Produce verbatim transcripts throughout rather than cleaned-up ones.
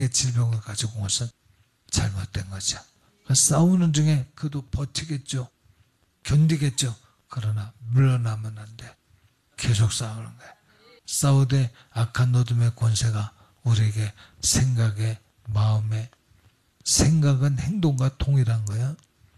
질병을 가지고 온 것은 잘못된 거죠. 싸우는 중에 그도 버티겠죠. 견디겠죠. 그러나 물러나면 안 돼. 계속 싸우는 거예요. 싸우되 악한 어둠의 권세가 우리에게 생각에, 마음에, 생각은 행동과 동일한 거야.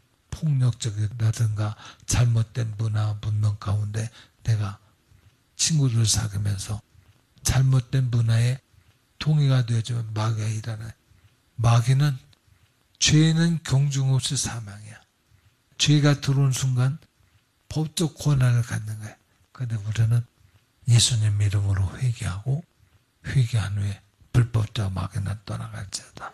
폭력적이라든가 잘못된 문화, 문명 가운데 내가 친구들 사귀면서 잘못된 문화에 동의가 되어지면 마귀가 일하는. 마귀는 죄는 경중 없이 사망이야. 죄가 들어온 순간 법적 권한을 갖는 거야. 그런데 우리는 예수님 이름으로 회개하고 회개한 후에 불법자 마귀는 떠나갈지어다.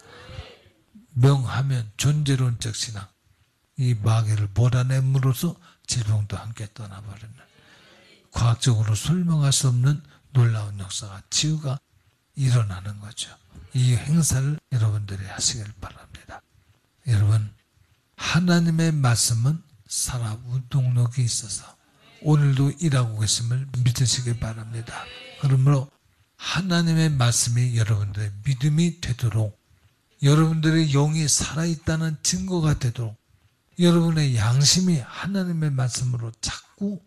명하면 존재론적 신앙. 이 마귀를 몰아냄으로써 질병도 함께 떠나버리는 과학적으로 설명할 수 없는 놀라운 역사가 치유가 일어나는 거죠. 이 행사를 여러분들이 하시길 바랍니다. 여러분, 하나님의 말씀은 살아 운동력이 있어서 오늘도 일하고 계심을 믿으시길 바랍니다. 그러므로 하나님의 말씀이 여러분들의 믿음이 되도록, 여러분들의 영이 살아있다는 증거가 되도록, 여러분의 양심이 하나님의 말씀으로 자꾸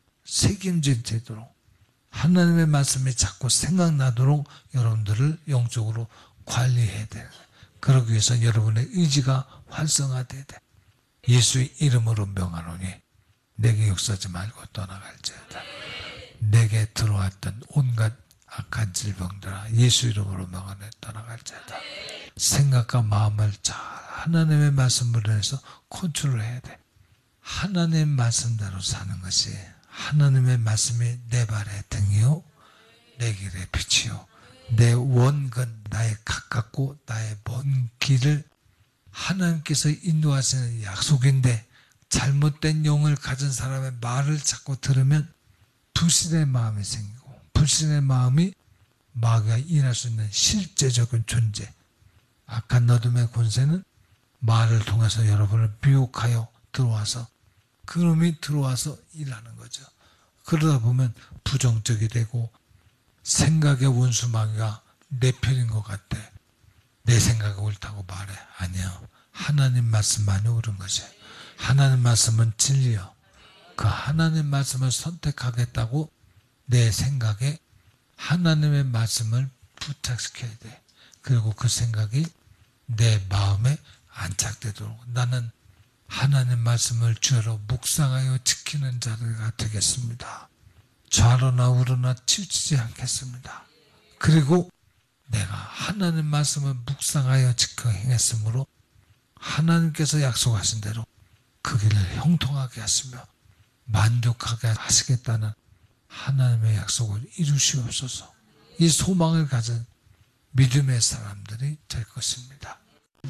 새김질되도록, 하나님의 말씀이 자꾸 생각나도록 여러분들을 영적으로 관리해야 돼요. 그러기 위해서 여러분의 의지가 활성화돼야 돼. 예수의 이름으로 명하노니 내게 역사하지 말고 떠나갈지어다. 내게 들어왔던 온갖 악한 질병들아 예수 이름으로 명하노니 떠나갈지어다. 생각과 마음을 잘 하나님의 말씀으로 해서 컨트롤해야 돼. 하나님의 말씀대로 사는 것이, 하나님의 말씀이 내 발의 등이요 내 길의 빛이요 내 원근, 나의 가깝고 나의 먼 길을 하나님께서 인도하시는 약속인데, 잘못된 영을 가진 사람의 말을 자꾸 들으면 불신의 마음이 생기고, 불신의 마음이 마귀가 일할 수 있는 실제적인 존재, 악한 어둠의 권세는 말을 통해서 여러분을 미혹하여 들어와서, 그놈이 들어와서 일하는 거죠. 그러다 보면 부정적이 되고 생각의 원수 마귀가 내 편인 것 같아. 내 생각이 옳다고 말해. 아니야. 하나님 말씀만이 옳은 것이야. 하나님 말씀은 진리요. 그 하나님 말씀을 선택하겠다고 내 생각에 하나님의 말씀을 부착시켜야 돼. 그리고 그 생각이 내 마음에 안착되도록 나는 하나님 말씀을 주로 묵상하여 지키는 자가 되겠습니다. 좌로나 우로나 치우치지 않겠습니다. 그리고 내가 하나님 말씀을 묵상하여 지켜 행했으므로 하나님께서 약속하신 대로 그 길을 형통하게 하시며 만족하게 하시겠다는 하나님의 약속을 이루시옵소서. 이 소망을 가진 믿음의 사람들이 될 것입니다.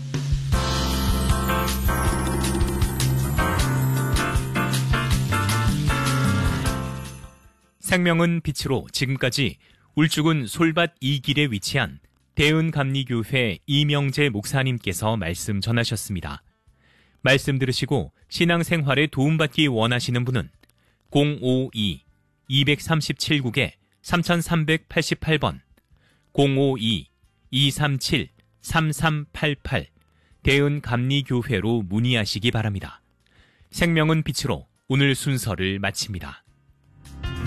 생명은 빛으로 지금까지 울주군 솔밭 이 길에 위치한 대은감리교회 이명재 목사님께서 말씀 전하셨습니다. 말씀 들으시고 신앙생활에 도움받기 원하시는 분은 공오이 이삼칠 국에 삼삼팔팔 번, 공오이 이삼칠 삼삼팔팔 대은감리교회로 문의하시기 바랍니다. 생명은 빛으로 오늘 순서를 마칩니다.